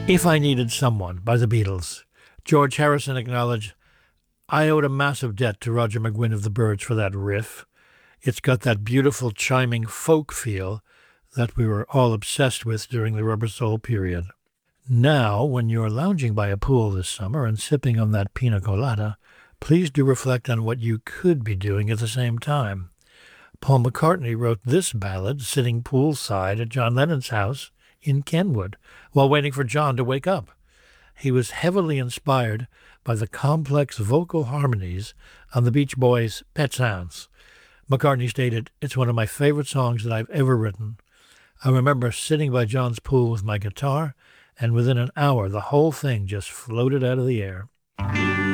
If I Needed Someone by the Beatles. George Harrison acknowledged, I owed a massive debt to Roger McGuinn of the Byrds for that riff. It's got that beautiful, chiming folk feel that we were all obsessed with during the Rubber Soul period. Now, when you're lounging by a pool this summer and sipping on that pina colada, please do reflect on what you could be doing at the same time. Paul McCartney wrote this ballad sitting poolside at John Lennon's house in Kenwood while waiting for John to wake up. He was heavily inspired by the complex vocal harmonies on the Beach Boys' Pet Sounds. McCartney stated, "It's one of my favorite songs that I've ever written. I remember sitting by John's pool with my guitar, and within an hour the whole thing just floated out of the air."